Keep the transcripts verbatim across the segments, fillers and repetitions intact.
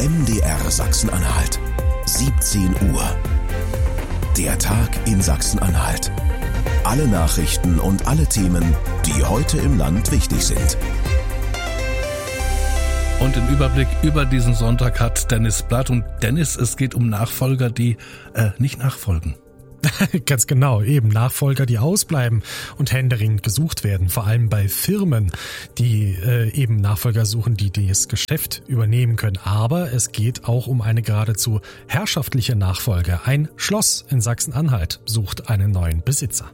M D R Sachsen-Anhalt, siebzehn Uhr. Der Tag in Sachsen-Anhalt. Alle Nachrichten und alle Themen, die heute im Land wichtig sind. Und den Überblick über diesen Sonntag hat Dennis Blatt. Und Dennis, es geht um Nachfolger, die äh, nicht nachfolgen. Ganz genau, eben Nachfolger, die ausbleiben und händeringend gesucht werden, vor allem bei Firmen, die äh, eben Nachfolger suchen, die das Geschäft übernehmen können. Aber es geht auch um eine geradezu herrschaftliche Nachfolge. Ein Schloss in Sachsen-Anhalt sucht einen neuen Besitzer.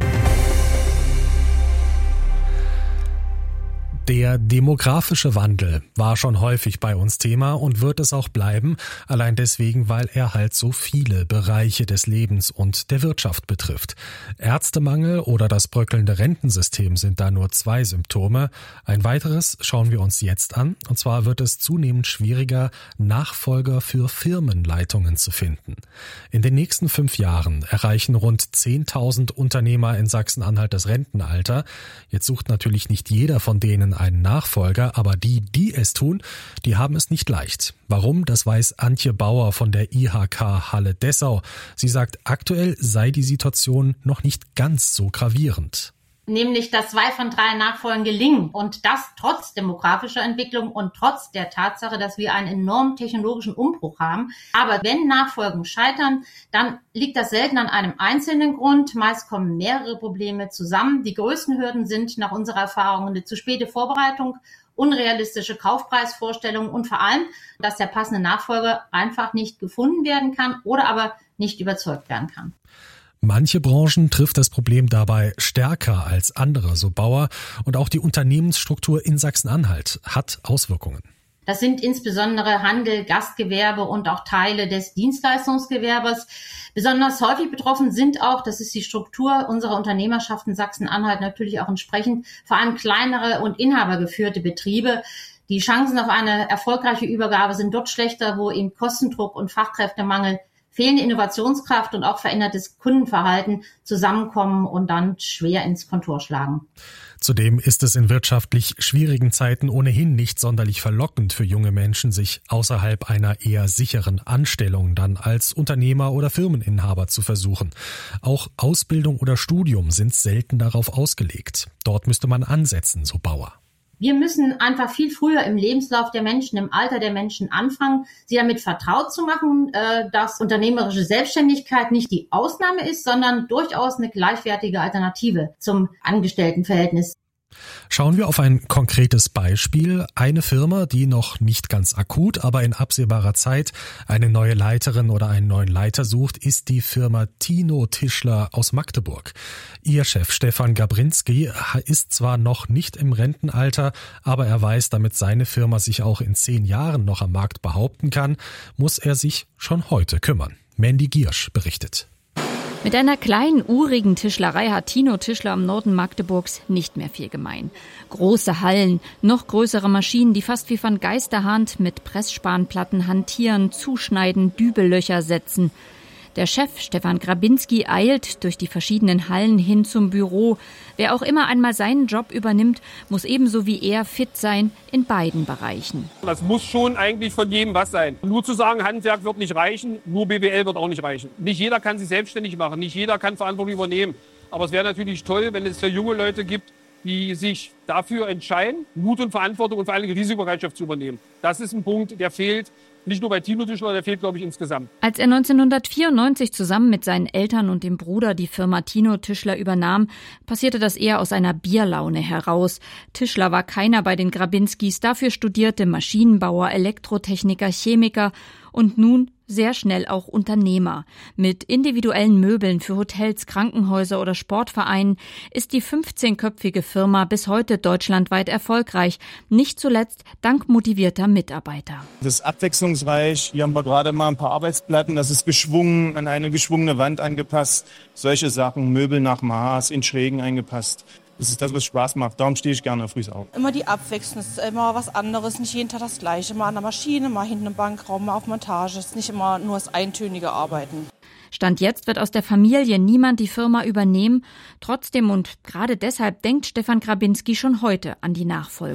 Der demografische Wandel war schon häufig bei uns Thema und wird es auch bleiben, allein deswegen, weil er halt so viele Bereiche des Lebens und der Wirtschaft betrifft. Ärztemangel oder das bröckelnde Rentensystem sind da nur zwei Symptome. Ein weiteres schauen wir uns jetzt an, und zwar wird es zunehmend schwieriger, Nachfolger für Firmenleitungen zu finden. In den nächsten fünf Jahren erreichen rund zehntausend Unternehmer in Sachsen-Anhalt das Rentenalter. Jetzt sucht natürlich nicht jeder von denen einen Nachfolger, aber die, die es tun, die haben es nicht leicht. Warum? Das weiß Antje Bauer von der I H K Halle Dessau. Sie sagt, aktuell sei die Situation noch nicht ganz so gravierend. Nämlich, dass zwei von drei Nachfolgen gelingen und das trotz demografischer Entwicklung und trotz der Tatsache, dass wir einen enormen technologischen Umbruch haben. Aber wenn Nachfolgen scheitern, dann liegt das selten an einem einzelnen Grund. Meist kommen mehrere Probleme zusammen. Die größten Hürden sind nach unserer Erfahrung eine zu späte Vorbereitung, unrealistische Kaufpreisvorstellungen und vor allem, dass der passende Nachfolger einfach nicht gefunden werden kann oder aber nicht überzeugt werden kann. Manche Branchen trifft das Problem dabei stärker als andere, so Bauer. Und auch die Unternehmensstruktur in Sachsen-Anhalt hat Auswirkungen. Das sind insbesondere Handel, Gastgewerbe und auch Teile des Dienstleistungsgewerbes. Besonders häufig betroffen sind auch, das ist die Struktur unserer Unternehmerschaft in Sachsen-Anhalt natürlich auch entsprechend, vor allem kleinere und inhabergeführte Betriebe. Die Chancen auf eine erfolgreiche Übergabe sind dort schlechter, wo eben Kostendruck und Fachkräftemangel, fehlende Innovationskraft und auch verändertes Kundenverhalten zusammenkommen und dann schwer ins Kontor schlagen. Zudem ist es in wirtschaftlich schwierigen Zeiten ohnehin nicht sonderlich verlockend für junge Menschen, sich außerhalb einer eher sicheren Anstellung dann als Unternehmer oder Firmeninhaber zu versuchen. Auch Ausbildung oder Studium sind selten darauf ausgelegt. Dort müsste man ansetzen, so Bauer. Wir müssen einfach viel früher im Lebenslauf der Menschen, im Alter der Menschen anfangen, sie damit vertraut zu machen, dass unternehmerische Selbstständigkeit nicht die Ausnahme ist, sondern durchaus eine gleichwertige Alternative zum Angestelltenverhältnis. Schauen wir auf ein konkretes Beispiel. Eine Firma, die noch nicht ganz akut, aber in absehbarer Zeit eine neue Leiterin oder einen neuen Leiter sucht, ist die Firma Tino Tischler aus Magdeburg. Ihr Chef Stefan Grabinski ist zwar noch nicht im Rentenalter, aber er weiß, damit seine Firma sich auch in zehn Jahren noch am Markt behaupten kann, muss er sich schon heute kümmern. Mandy Giersch berichtet. Mit einer kleinen, urigen Tischlerei hat Tino Tischler im Norden Magdeburgs nicht mehr viel gemein. Große Hallen, noch größere Maschinen, die fast wie von Geisterhand mit Pressspanplatten hantieren, zuschneiden, Dübellöcher setzen. Der Chef Stefan Grabinski eilt durch die verschiedenen Hallen hin zum Büro. Wer auch immer einmal seinen Job übernimmt, muss ebenso wie er fit sein in beiden Bereichen. Das muss schon eigentlich von jedem was sein. Nur zu sagen, Handwerk wird nicht reichen, nur B W L wird auch nicht reichen. Nicht jeder kann sich selbstständig machen, nicht jeder kann Verantwortung übernehmen. Aber es wäre natürlich toll, wenn es für junge Leute gibt, die sich dafür entscheiden, Mut und Verantwortung und vor allem Risikobereitschaft zu übernehmen. Das ist ein Punkt, der fehlt. Nicht nur bei Tino Tischler, der fehlt, glaube ich, insgesamt. Als er neunzehnhundertvierundneunzig zusammen mit seinen Eltern und dem Bruder die Firma Tino Tischler übernahm, passierte das eher aus einer Bierlaune heraus. Tischler war keiner bei den Grabinskis, dafür studierte Maschinenbauer, Elektrotechniker, Chemiker und nun sehr schnell auch Unternehmer. Mit individuellen Möbeln für Hotels, Krankenhäuser oder Sportvereinen ist die fünfzehnköpfige Firma bis heute deutschlandweit erfolgreich, nicht zuletzt dank motivierter Mitarbeiter. Das ist abwechslungsreich. Hier haben wir gerade mal ein paar Arbeitsplatten, das ist geschwungen, an eine geschwungene Wand angepasst. Solche Sachen, Möbel nach Maß, in Schrägen eingepasst. Das ist das, was Spaß macht. Darum stehe ich gerne früh auf. Immer die Abwechslung, es ist immer was anderes, nicht jeden Tag das Gleiche. Mal an der Maschine, mal hinten im Bankraum, mal auf Montage. Es ist nicht immer nur das eintönige Arbeiten. Stand jetzt wird aus der Familie niemand die Firma übernehmen. Trotzdem und gerade deshalb denkt Stefan Grabinski schon heute an die Nachfolge.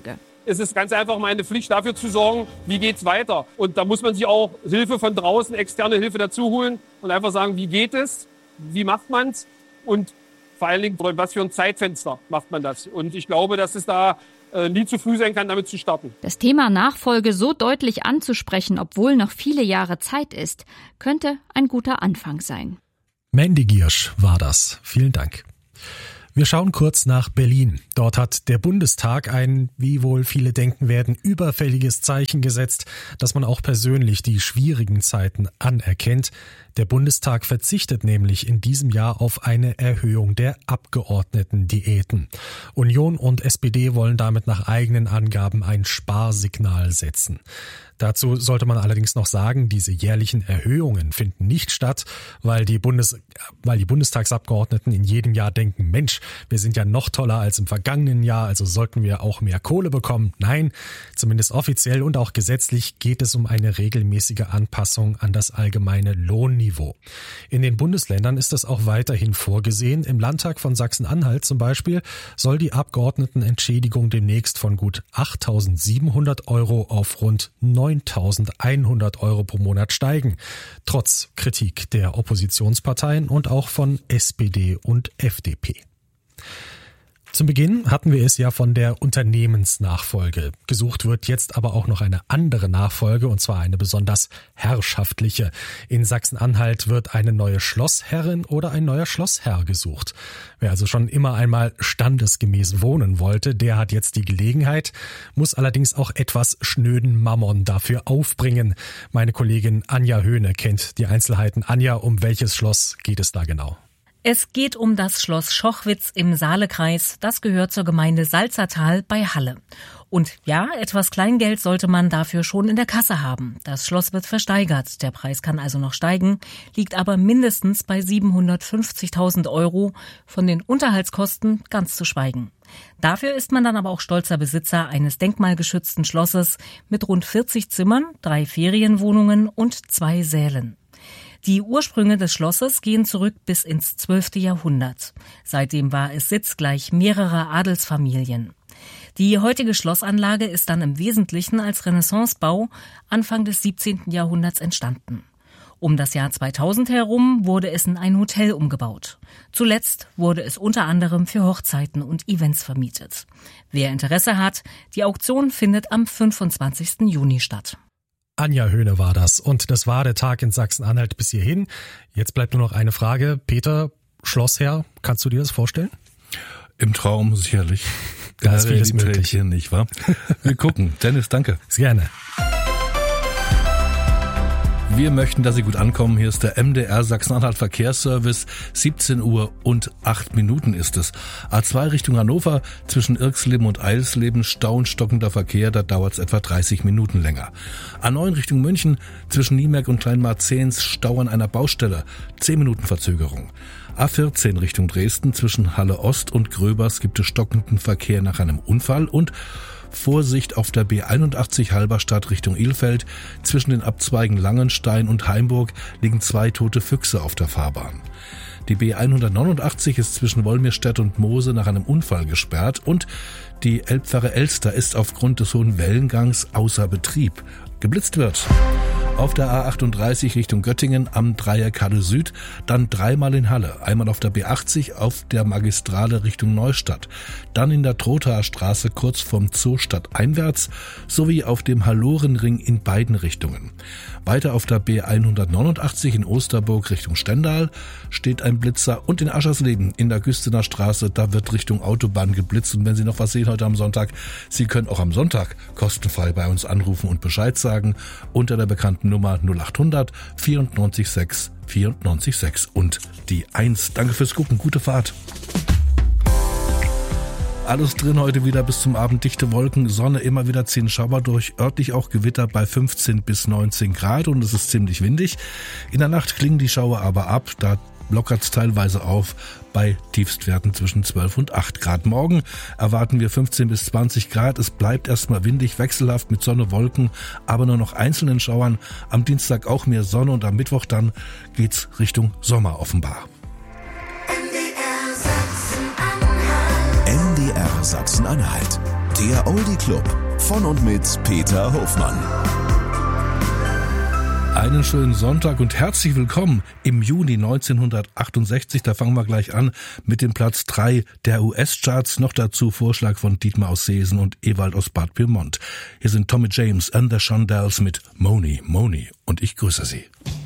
Es ist ganz einfach meine Pflicht, dafür zu sorgen, wie geht's weiter. Und da muss man sich auch Hilfe von draußen, externe Hilfe dazu holen und einfach sagen, wie geht es, wie macht man's und vor allen Dingen, was für ein Zeitfenster macht man das. Und ich glaube, dass es da äh, nie zu früh sein kann, damit zu starten. Das Thema Nachfolge so deutlich anzusprechen, obwohl noch viele Jahre Zeit ist, könnte ein guter Anfang sein. Mandy Giersch war das. Vielen Dank. Wir schauen kurz nach Berlin. Dort hat der Bundestag ein, wie wohl viele denken werden, überfälliges Zeichen gesetzt, dass man auch persönlich die schwierigen Zeiten anerkennt. Der Bundestag verzichtet nämlich in diesem Jahr auf eine Erhöhung der Abgeordnetendiäten. Union und S P D wollen damit nach eigenen Angaben ein Sparsignal setzen. Dazu sollte man allerdings noch sagen, diese jährlichen Erhöhungen finden nicht statt, weil die Bundes, weil die Bundestagsabgeordneten in jedem Jahr denken, Mensch, wir sind ja noch toller als im vergangenen Jahr, also sollten wir auch mehr Kohle bekommen. Nein, zumindest offiziell und auch gesetzlich geht es um eine regelmäßige Anpassung an das allgemeine Lohnniveau. In den Bundesländern ist das auch weiterhin vorgesehen. Im Landtag von Sachsen-Anhalt zum Beispiel soll die Abgeordnetenentschädigung demnächst von gut achttausendsiebenhundert Euro auf rund neuntausendeinhundert Euro pro Monat steigen, trotz Kritik der Oppositionsparteien und auch von S P D und F D P. Zum Beginn hatten wir es ja von der Unternehmensnachfolge. Gesucht wird jetzt aber auch noch eine andere Nachfolge, und zwar eine besonders herrschaftliche. In Sachsen-Anhalt wird eine neue Schlossherrin oder ein neuer Schlossherr gesucht. Wer also schon immer einmal standesgemäß wohnen wollte, der hat jetzt die Gelegenheit, muss allerdings auch etwas schnöden Mammon dafür aufbringen. Meine Kollegin Anja Höhne kennt die Einzelheiten. Anja, um welches Schloss geht es da genau? Es geht um das Schloss Schochwitz im Saalekreis. Das gehört zur Gemeinde Salzertal bei Halle. Und ja, etwas Kleingeld sollte man dafür schon in der Kasse haben. Das Schloss wird versteigert. Der Preis kann also noch steigen, liegt aber mindestens bei siebenhundertfünfzigtausend Euro, von den Unterhaltskosten ganz zu schweigen. Dafür ist man dann aber auch stolzer Besitzer eines denkmalgeschützten Schlosses mit rund vierzig Zimmern, drei Ferienwohnungen und zwei Sälen. Die Ursprünge des Schlosses gehen zurück bis ins zwölfte Jahrhundert. Seitdem war es Sitz gleich mehrerer Adelsfamilien. Die heutige Schlossanlage ist dann im Wesentlichen als Renaissancebau Anfang des siebzehnten Jahrhunderts entstanden. Um das Jahr zweitausend herum wurde es in ein Hotel umgebaut. Zuletzt wurde es unter anderem für Hochzeiten und Events vermietet. Wer Interesse hat, die Auktion findet am fünfundzwanzigsten Juni statt. Anja Höhne war das. Und das war der Tag in Sachsen-Anhalt bis hierhin. Jetzt bleibt nur noch eine Frage. Peter, Schlossherr, kannst du dir das vorstellen? Im Traum sicherlich. Da ist vieles möglich. Hier nicht, wa? Wir gucken. Dennis, danke. Sehr gerne. Wir möchten, dass Sie gut ankommen. Hier ist der M D R Sachsen-Anhalt Verkehrsservice. siebzehn Uhr und acht Minuten ist es. A zwei Richtung Hannover, zwischen Irxleben und Eilsleben, Stau und stockender Verkehr, da dauert es etwa dreißig Minuten länger. A neun Richtung München, zwischen Niemerk und Kleinmarzehns, Stau an einer Baustelle, zehn Minuten Verzögerung. A vierzehn Richtung Dresden, zwischen Halle Ost und Gröbers gibt es stockenden Verkehr nach einem Unfall und Vorsicht auf der B einundachtzig Halberstadt Richtung Ilfeld. Zwischen den Abzweigen Langenstein und Heimburg liegen zwei tote Füchse auf der Fahrbahn. Die B hundertneunundachtzig ist zwischen Wolmirstedt und Moose nach einem Unfall gesperrt und die Elbpfarre Elster ist aufgrund des hohen Wellengangs außer Betrieb. Geblitzt wird. Auf der A achtunddreißig Richtung Göttingen am Dreieck Halle Süd, dann dreimal in Halle, einmal auf der B achtzig auf der Magistrale Richtung Neustadt, dann in der Trothaer Straße kurz vom Zoo stadteinwärts sowie auf dem Hallorenring in beiden Richtungen. Weiter auf der B hundertneunundachtzig in Osterburg Richtung Stendal steht ein Blitzer und in Aschersleben in der Güstener Straße, da wird Richtung Autobahn geblitzt. Und wenn Sie noch was sehen heute am Sonntag, Sie können auch am Sonntag kostenfrei bei uns anrufen und Bescheid sagen unter der bekannten Nummer null achthundert vierundneunzig sechs vierundneunzig sechs und die eins. Danke fürs Gucken, gute Fahrt. Alles drin heute wieder bis zum Abend, dichte Wolken, Sonne, immer wieder zehn Schauer durch, örtlich auch Gewitter bei fünfzehn bis neunzehn Grad und es ist ziemlich windig. In der Nacht klingen die Schauer aber ab, da lockert es teilweise auf bei Tiefstwerten zwischen zwölf und acht Grad. Morgen erwarten wir fünfzehn bis zwanzig Grad. Es bleibt erstmal windig, wechselhaft mit Sonne, Wolken, aber nur noch einzelnen Schauern. Am Dienstag auch mehr Sonne und am Mittwoch dann geht's Richtung Sommer offenbar. M D R Sachsen-Anhalt, der Oldie Club. Von und mit Peter Hofmann. Einen schönen Sonntag und herzlich willkommen im Juni neunzehnhundertachtundsechzig. Da fangen wir gleich an mit dem Platz drei der U S-Charts. Noch dazu Vorschlag von Dietmar aus Seesen und Ewald aus Bad Pyrmont. Hier sind Tommy James and the Shondells mit Moni, Moni und ich grüße Sie.